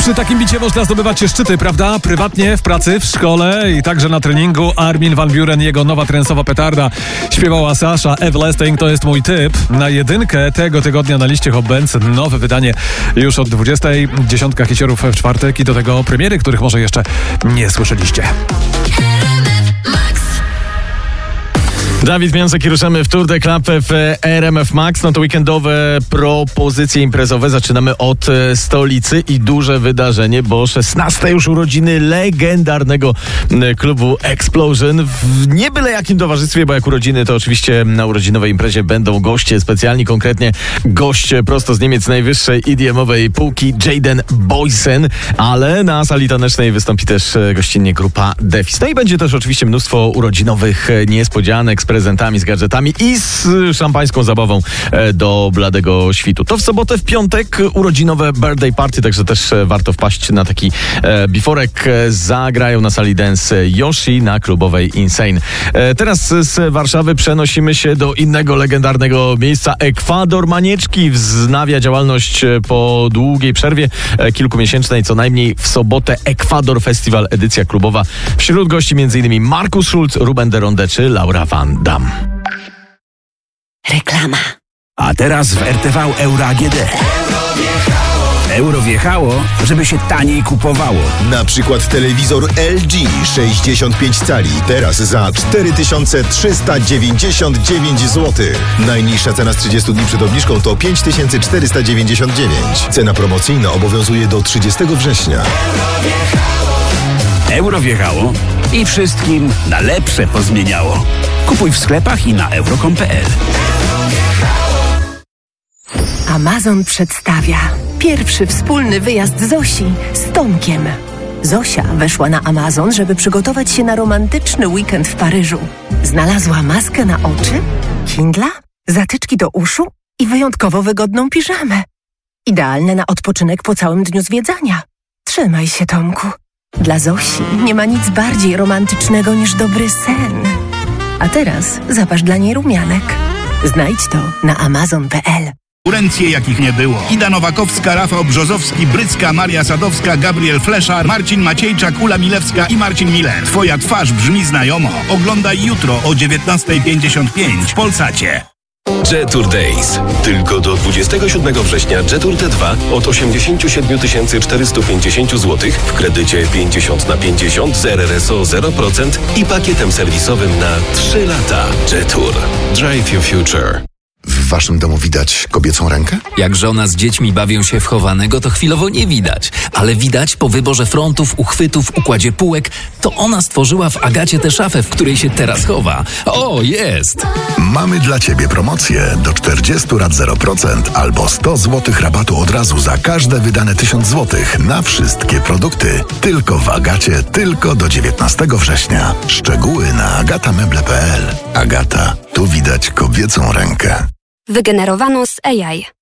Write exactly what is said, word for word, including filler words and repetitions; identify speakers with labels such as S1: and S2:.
S1: Przy takim bicie można zdobywać szczyty, prawda? Prywatnie, w pracy, w szkole i także na treningu. Armin van Buuren, jego nowa trensowa petarda. Śpiewała Sasha, Everlasting, to jest mój typ. Na jedynkę tego tygodnia na liście Hot Bands nowe wydanie już od dwudziestej. Dziesiątka hiciorów w czwartek i do tego premiery, których może jeszcze nie słyszeliście.
S2: Dawid Miąsek i ruszamy w Tour de Club w R M F Max. No to weekendowe propozycje imprezowe. Zaczynamy od stolicy i duże wydarzenie, bo szesnaste już urodziny legendarnego klubu Explosion. W nie byle jakim towarzystwie, bo jak urodziny, to oczywiście na urodzinowej imprezie będą goście specjalni, konkretnie gość prosto z Niemiec najwyższej E D M-owej półki, Jaden Boysen, ale na sali tanecznej wystąpi też gościnnie grupa Defis. No i będzie też oczywiście mnóstwo urodzinowych niespodzianek z prezentami, z gadżetami i z szampańską zabawą do bladego świtu. To w sobotę, w piątek urodzinowe birthday party, także też warto wpaść na taki e, biforek. Zagrają na sali dance Yoshi na klubowej Insane. E, teraz z Warszawy przenosimy się do innego legendarnego miejsca. Ekwador Manieczki wznawia działalność po długiej przerwie e, kilkumiesięcznej, co najmniej w sobotę Ekwador Festival, edycja klubowa. Wśród gości m.in. Markus Schulz, Ruben de Ronde czy Laura Van Dam.
S3: Reklama.
S4: A teraz w R T V Euro A G D. Euro wjechało, żeby się taniej kupowało.
S5: Na przykład telewizor L G sześćdziesiąt pięć cali. Teraz za cztery tysiące trzysta dziewięćdziesiąt dziewięć złotych. Najniższa cena z trzydziestu dni przed obniżką to pięć tysięcy czterysta dziewięćdziesiąt dziewięć. Cena promocyjna obowiązuje do trzydziestego września.
S4: Euro wjechało i wszystkim na lepsze pozmieniało. Kupuj w sklepach i na euro kropka com kropka p l.
S3: Amazon przedstawia pierwszy wspólny wyjazd Zosi z Tomkiem. Zosia weszła na Amazon, żeby przygotować się na romantyczny weekend w Paryżu. Znalazła maskę na oczy, Kindla, zatyczki do uszu i wyjątkowo wygodną piżamę. Idealne na odpoczynek po całym dniu zwiedzania. Trzymaj się, Tomku. Dla Zosi nie ma nic bardziej romantycznego niż dobry sen. A teraz zapasz dla niej rumianek. Znajdź to na amazon kropka p l.
S6: Konkurencje jakich nie było. Ida Nowakowska, Rafał Brzozowski, Brycka, Maria Sadowska, Gabriel Fleszar, Marcin Maciejczak, Ula Milewska i Marcin Miller. Twoja twarz brzmi znajomo. Oglądaj jutro o dziewiętnasta pięćdziesiąt pięć w Polsacie.
S7: Jetour Days. Tylko do dwudziestego siódmego września Jetour T dwa od osiemdziesiąt siedem tysięcy czterysta pięćdziesiąt złotych w kredycie pięćdziesiąt na pięćdziesiąt z R R S O zero procent i pakietem serwisowym na trzy lata. Jetour. Drive your future.
S5: W waszym domu widać kobiecą rękę?
S8: Jak żona z dziećmi bawią się w chowanego, to chwilowo nie widać. Ale widać po wyborze frontów, uchwytów, układzie półek. To ona stworzyła w Agacie tę szafę, w której się teraz chowa. O, jest!
S9: Mamy dla ciebie promocję do czterdziestu rat zero procent albo sto złotych rabatu od razu za każde wydane tysiąc złotych na wszystkie produkty. Tylko w Agacie, tylko do dziewiętnastego września. Szczegóły na agata meble kropka p l. Agata, tu widać kobiecą rękę.
S10: Wygenerowano z A I.